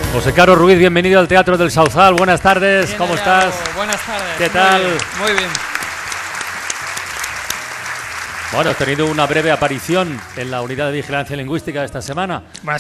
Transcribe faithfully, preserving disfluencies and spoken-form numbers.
José Caro Ruiz, bienvenido al Teatro del Sauzal. Buenas tardes, Bien ¿cómo hallado. estás? Buenas tardes. ¿Qué tal? Muy bien, muy bien. Bueno, has tenido una breve aparición en la Unidad de Vigilancia Lingüística esta semana. Bueno,